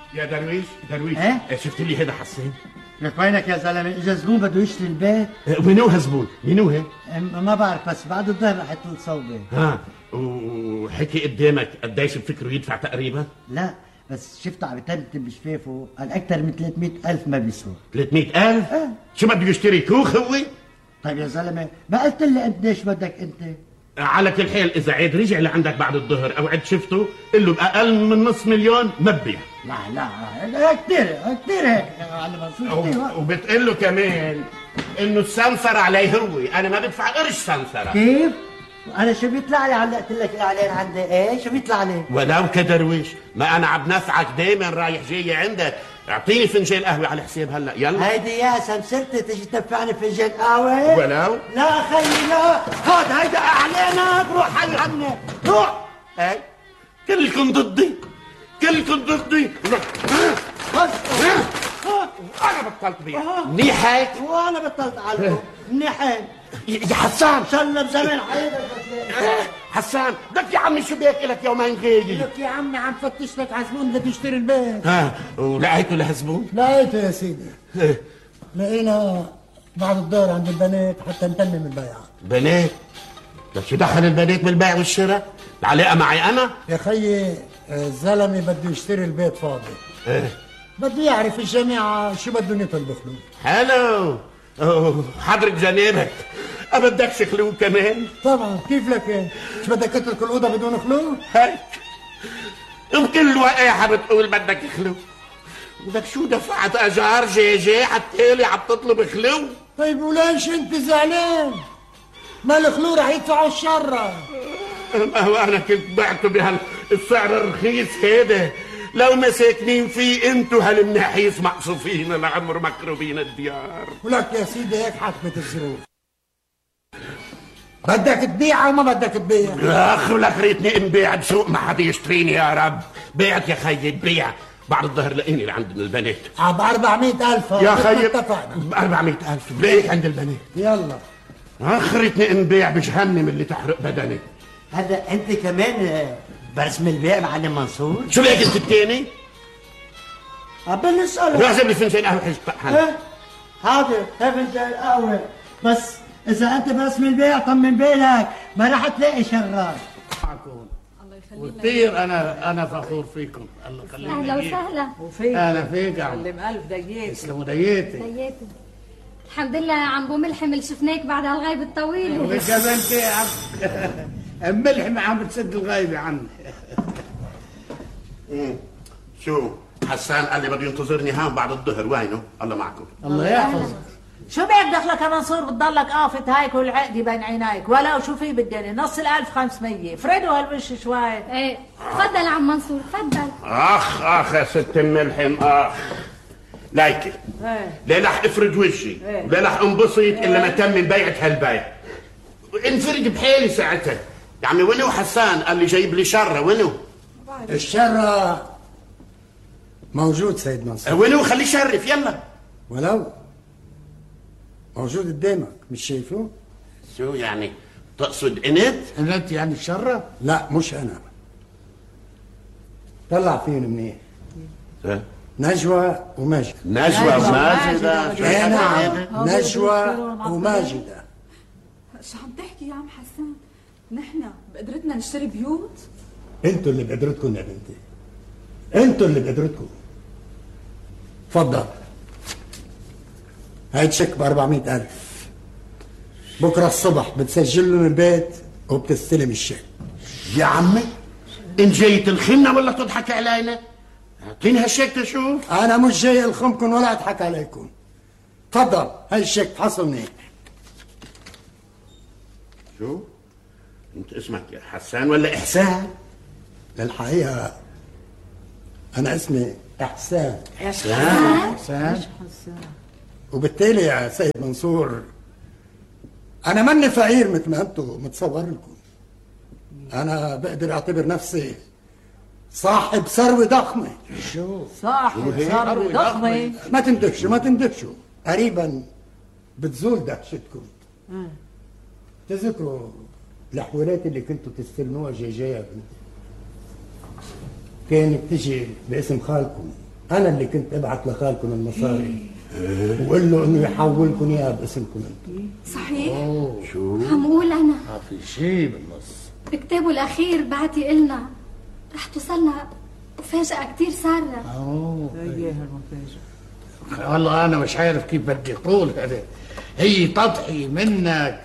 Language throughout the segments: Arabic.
يا درويش إيه؟ شفت لي هذا حسان؟ لك وينك يا زلمه؟ اجا زبون بده يشتري البيت. وينو هالزبون؟ مينو هي؟ ما بعرف، بس بعد الظهر رح يطل صوبه. ها وحكي قدامك قديش بفكروا يدفع تقريبا؟ لا بس شفته عم يترتب بشفافه، قال اكثر من 300,000 ما بيسوى. 300,000؟ شو بده يشتري كوخ هو؟ طيب يا زلمه ما قلت لي قديش بدك انت؟ على كل حال اذا عاد رجع لعندك بعد الظهر او عد شفته قل له باقل من نص مليون ما ببيع. لا كثير هيك على منصور. وبتقول له كمان انه السمسر عليه هو، انا ما بدفع قرش سمسره. كيف؟ انا شو بيطلع لي؟ علقت لك الاعلان عندي ايه؟ شو بيطلع لي؟ ولو كدرويش ما انا عم نفعك دايما رايح جاي عندك. اعطيني فنجان قهوه على حساب هلا يلا. هيدي يا سمسرتي تجي تدفعني فنجان قهوه؟ ولو لا خيي لا، هيدا اعلانك، روح حي عني روح. اي كلكم ضدي بس انا بطلت بيع. منيح هيك وانا بطلت عليكم. منيحين يا حسان. سلم زمان حيدك. حسان بدك يا عمي شو بيك لك يومين غايب؟ لك يا عمي عم فتش لك على زبون بده يشتري البيت. ولقيته لهزبون؟ لقيته يا سيدي. لقينا بعد الدور عند البنات حتى نتمم البيعة. بنات؟ لك شو دخل البنات بالبيع والشراء؟ العلاقة معي أنا؟ يا خيي الزلمة بده يشتري البيت فاضي. بده يعرف الجماعة شو بدهم يطلبوا خلود. حلو. حضرك جنابك بدكش خلود كمان؟ طبعا كيف لك؟ شو بدك تترك الأوضة بدون خلود؟ هيك بكل وقاحة بتقول بدك خلود. بدك شو دفعت أجار جي حتى عم تطلب خلود؟ طيب وليش أنت زعلان؟ ما الخلود رح يدفعوا الشرة. ما هو أنا كنت بعته بهالسعر الرخيص هذا. لو ما ساكنين فيه انتو هالمناحيس مقصوفين العمر مكروبين الديار. ولك يا سيدي هيك حكمة الظروف. بدك تبيع او ما بدك تبيع؟ يا اخي ولك ريتني انبيع بسوق ما حدا يشتريني يا رب. بيعت يا خيي بيع. بعد الظهر لاقيني لعند البنات. ب 400,000 يا خيي اتفقنا. ب 400,000 بلاقيك عند البنات. يلا اخرتني انبيع بجهنم اللي تحرق بدني. هذا انت كمان برسم البيع معلم منصور؟ شو بك انت الثاني؟ قبل نسأله. لازم لي فنجان قهوه حاج. حاضر فنجان قهوه، بس اذا انت برسم البيع طمن بالك ما راح تلاقي شغال. وكثير انا فخور فيكم. الله يخليك. اهلا وسهلا. وفيك اهلا فيك يا عم. سلم الف دقيقه. تسلموا دقيقتي. الحمد لله يا عم بو ملحم اللي شفناك بعد هالغيب الطويل. وكذا انت يا عم ملحمه عم بتسد الغيبه عني. شو حسان قال لي بده ينتظرني هان بعد الظهر. وينه؟ الله معكم. الله يحفظك. شو بيك دخلك يا منصور بتضلك قافت هيك والعقدي بين عينيك ولو شو في بالدنيا نص 1500 فردوا هالوش شوي. ايه تفضل عم منصور تفضل. اخ يا ست ملحم لايكي. لا رح افرد وجهي ولا رح انبسط الا ما تمم بيعة هالبيع. انفرد بحالي ساعتها. يا عمي وينو حسان؟ قال لي جايب لي شره. وينو؟ الشرة موجود سيد منصور. وينو؟ خليه يشرف يلا. ولو موجود قدامك مش شايفه؟ شو يعني؟ تقصد انت يعني الشرة؟ لا مش انا. طلع فيهم منيح. نجوى وماجدة. نجوى وماجدة. نعم نجوى وماجدة. شو عم تحكي يا عم حسان؟ نحن بقدرتنا نشتري بيوت؟ انتوا اللي بقدرتكم يا بنتي، انتوا اللي بقدرتكم. تفضل هاي تشيك ب 400,000. بكره الصبح بتسجل لهم البيت وبتستلم الشيك. يا عمي ان جاي تلخمنا ولا تضحك علينا؟ اعطيني هالشيك تشوف. انا مش جاي الخمكم ولا اضحك عليكم. تفضل هاي الشيك فحصه منيح. شو؟ انت اسمك حسان ولا احسان؟ للحقيقه انا اسمي احسان. احسان. وبالتالي يا سيد منصور انا ماني فقير مثل ما انتم متصور لكم. انا بقدر اعتبر نفسي صاحب ثروه ضخمه. شو صاحب ثروه ضخمه؟ ما تندهشوا قريبا بتزول دهشتكم. تذكروا الحوالات اللي كنتوا تستلموها جاية كانت تجي باسم خالكم انا اللي كنت ابعت لخالكم المصاري وقول له انه يحولكم اياها باسمكم انتم. صحيح؟ شو؟ عم قول انا ما في شيء بالنص. بكتابه الاخير بعتي إلنا رح توصلنا مفاجأة كتير سارة. اياها المفاجأة. والله انا مش عارف كيف بدي اقول هذا. هي تضحي منك،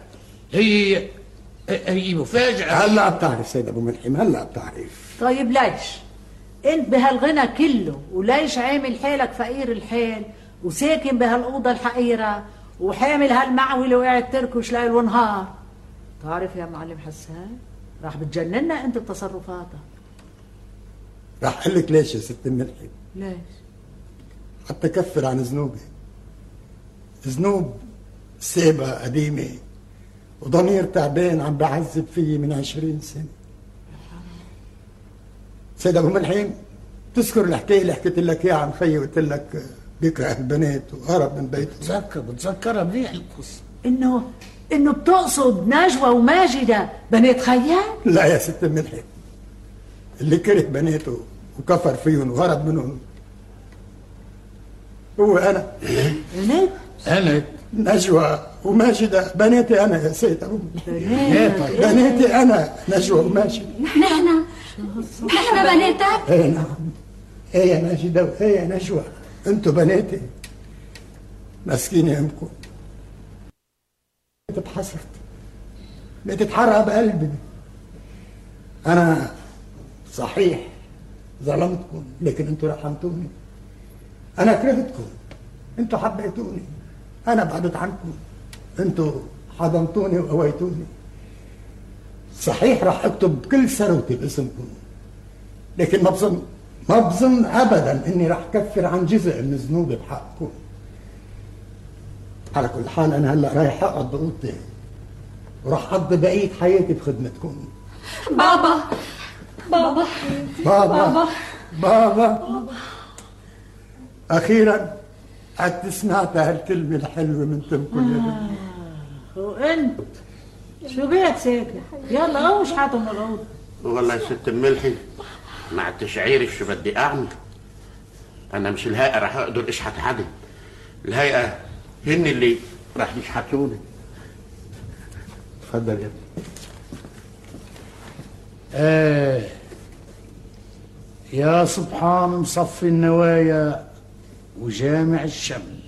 هي مفاجأة. هلا بتعرف سيد ابو ملحم، هلا بتعرف. طيب ليش انت بهالغنى كله وليش عامل حالك فقير الحال وساكن بهالأوضة الحقيرة وحامل هالمعولة وقاعد تركش ليل ونهار؟ تعرف يا معلم حسان راح بتجننا انت بتصرفاتك. راح اقول لك ليش يا ست ملحم. ليش؟ حتى كفر عن ذنوبي. ذنوب سابقة قديمة وضمير تعبان عم بعذب فيي من 20 سنة. سيد ابو ملحم، تذكر الحكاية اللي حكيت لك اياها عن خيي وقلت لك بيكره البنات وهرب من بيته؟ بتذكرها منيح القصة. انه بتقصد نجوى وماجدة بنات خيال؟ لا يا ست ملحم، اللي كره بناته وكفر فيهم وهرب منهم هو انا. انا؟ نجوى وماجدة بناتي انا يا سيد ابو ملحم. بناتي انا نجوى وماجدة. نحن بناتك؟ ايه نعم، ايه يا ماجدة وايه يا نجوى، انتوا بناتي. مسكينة امكم اتحسرت، بتتحرق بقلبي. انا صحيح ظلمتكم لكن انتوا رحمتوني. انا كرهتكم انتوا حبيتوني. انا بعدت عنكم انتوا حضنتوني وقويتوني. صحيح راح اكتب كل ثروتي باسمكم لكن ما بظن ابدا اني راح كفر عن جزء من ذنوبي بحقكم. على كل حال انا هلا رايح اقعد باوضتي وراح اقضي بقيه حياتي بخدمتكم. بابا بابا بابا بابا اخيرا قد سمعت هالكلمه الحلوه من تمكم. وانت شو بيك ساكت؟ يلا اوش حاطه من الأوضة. والله يا ست ملحي ما عدتش عارف شو بدي اعمل. انا مش الهيئه راح اقدر اشحت حدا. الهيئه هن اللي راح يشحتوني. تفضل يا ابني. يا سبحان مصفي النوايا وجامع الشمل.